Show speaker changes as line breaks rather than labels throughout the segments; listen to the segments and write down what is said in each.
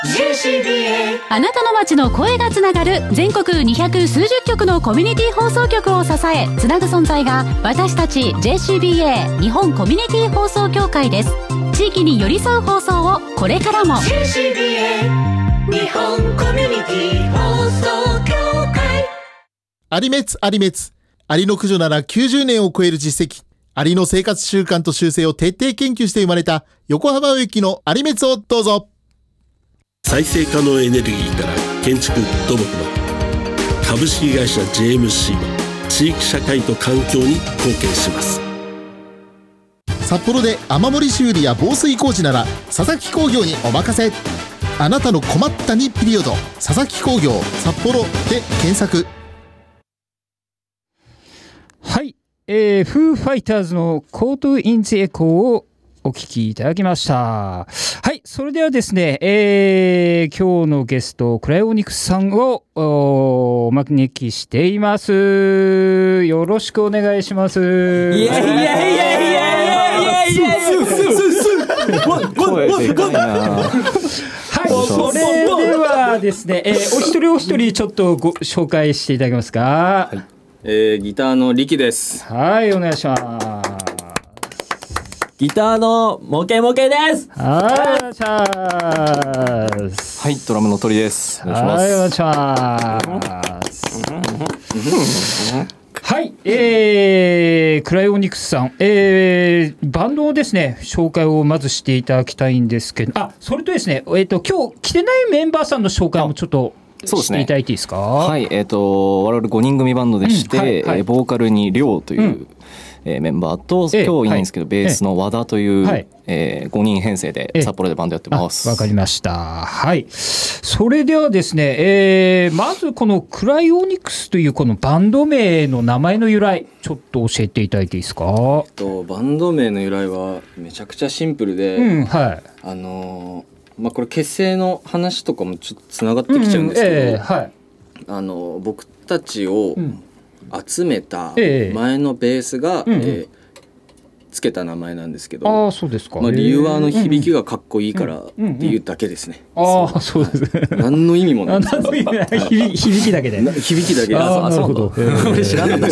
JCBA
あなたの街の声がつながる全国200数十局のコミュニティ放送局を支えつなぐ存在が私たち JCBA 日本コミュニティ放送協会です。地域に寄り添う放送をこれからも
JCBA 日本コミュニティ放送協会。
アリメツアリメツ、アリの駆除なら90年を超える実績、アリの生活習慣と習性を徹底研究して生まれた横浜植木のアリメツをどうぞ。
再生可能エネルギーから建築土木まで、株式会社 JMC は地域社会と環境に貢献します。
札幌で雨漏り修理や防水工事なら佐々木工業にお任せ。あなたの困ったにピリオド、佐々木工業札幌で検索。
はい、フーファイターズのコートインズエコーをお聞きいただきました。はい、それではですね、今日のゲストクライオニクスさんをお招きしています。よろしくお願いします。
いやいやいやいやいやいや声でかいな。
はい、それではですね、お一人お一人ちょっとご紹介していただけますか。
はい、ギターのリキです。
はい、お願いします。
ギターのモケモケです。
はい、お願いします。
はい、ドラムの鳥です。お願いします。
はい、お願いします。はい、クライオニクスさん、バンドをですね、紹介をまずしていただきたいんですけど、それとですね、今日来てないメンバーさんの紹介もちょっとしていただいていいですか。
はい、我々5人組バンドでして、
はいはい、
ボーカルにリョウという、メンバーと、今日いないんですけど、ベースの和田という、5人編成で札幌でバンドやってます。
わかりました。はい。それではですね、まずこのクライオニクスというこのバンド名の名前の由来、ちょっと教えていただいていいですか。
バンド名の由来はめちゃくちゃシンプルで、
はい。
これ結成の話とかもちょっとつながってきちゃうんですけど、
はい、
僕たちを集めた前のベースが、つけた名前なんですけど、
そうですか。
理由は響きがかっこいいからっていうだけですね。
そうです。
何の意味もない。
響きだけで。
響きだけで。
なるほど。
俺知らんかった。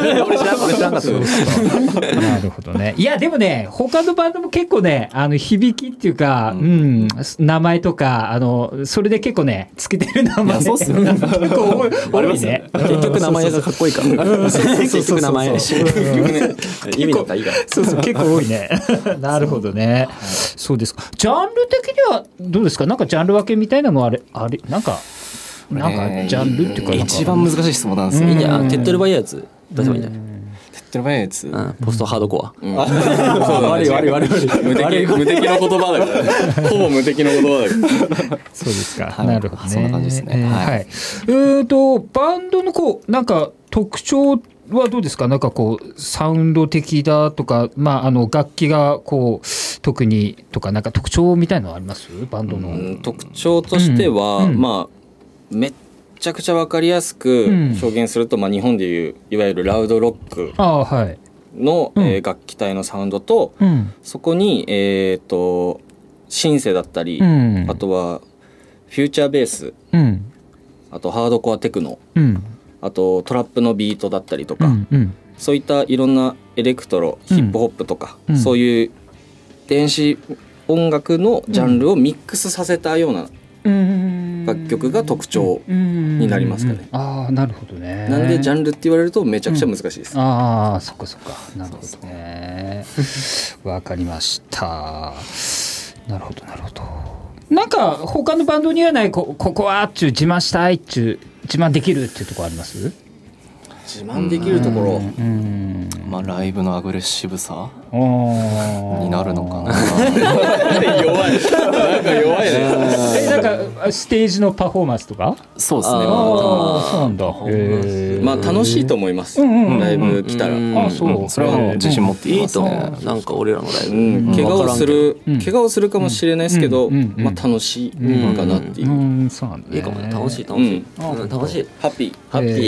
なるほどね。いやでもね、他のバンドも結構ね、響きっていうか、名前とかそれで結構ねつけてる名前。
そうっすよね。
結構多いね。
結局名前がかっこいいから。結局名前。意味だったらいいから。
結構多いね。なるほどね。そうですか。ジャンル的にはどうですか。なんかジャンル分けみたいなのあれなんかジャンルっていうか
一番難しい質問なんですよ。
いいんじゃん。手っ取り早いやつ出せばいいんじゃない。
手っ取り早いやつ。
ポストハードコア。
悪い。
無敵の言葉だから。ほぼ無敵の言葉だから。
そうですか。なるほどね。
そんな感じですね。
はい。バンドのなんか特徴はどうですか。なんかサウンド的だとか、楽器が特にとかなんか特徴みたいなのあります？バンドの。
特徴としては、めっちゃくちゃ分かりやすく表現すると、日本でいういわゆるラウドロックの、楽器体のサウンドと、そこにシンセだったり、あとはフューチャーベース、あとハードコアテクノ、あとトラップのビートだったりとか、そういったいろんなエレクトロ、ヒップホップとか、そういう電子音楽のジャンルをミックスさせたような楽曲が特徴になりますかね。
なるほどね。
なんでジャンルって言われるとめちゃくちゃ難しいです。
そっかそっか。なるほどね。わかりました。なるほど。なんか他のバンドにはないここはっちゅう自慢したいっちゅう自慢できるっていうところあります？
自慢できるところ、
ライブのアグレッシブさ
に
なるのかな。
弱い。なんか弱いね。
なんかステージのパフォーマンスとか？
そうですね。
そうなんだ。
楽しいと思います。ライブ来たら。
それは自信持っていいと思
う。なんか俺らのライブ、
怪我をするかもしれないですけど、楽しいかなっていう。
そうなんだね。
いいかもね。楽しい。
ハッピー。